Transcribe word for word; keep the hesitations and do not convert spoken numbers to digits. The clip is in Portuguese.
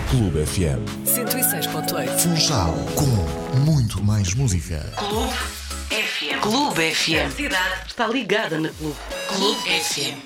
Clube F M. cento e seis ponto oito. Funchal, com muito mais música. Clube F M. Clube F M. A cidade está ligada na Clube. Clube F M.